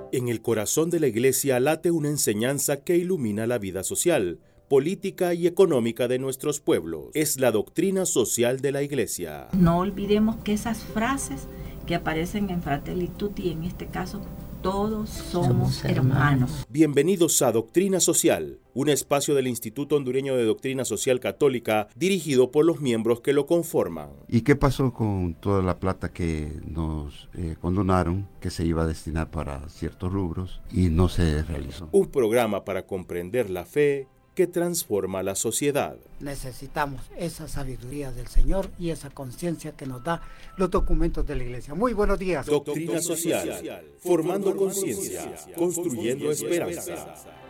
En el corazón de la Iglesia late una enseñanza que ilumina la vida social, política y económica de nuestros pueblos. Es la doctrina social de la Iglesia. No olvidemos que esas frases que aparecen en Fratelli Tutti, en este caso, todos somos hermanos. Bienvenidos a Doctrina Social, un espacio del Instituto Hondureño de Doctrina Social Católica dirigido por los miembros que lo conforman. ¿Y qué pasó con toda la plata que nos condonaron, que se iba a destinar para ciertos rubros y no se realizó? Un programa para comprender la fe que transforma la sociedad. Necesitamos esa sabiduría del Señor y esa conciencia que nos da los documentos de la Iglesia. Muy buenos días. Doctrina Social, formando conciencia, construyendo esperanza.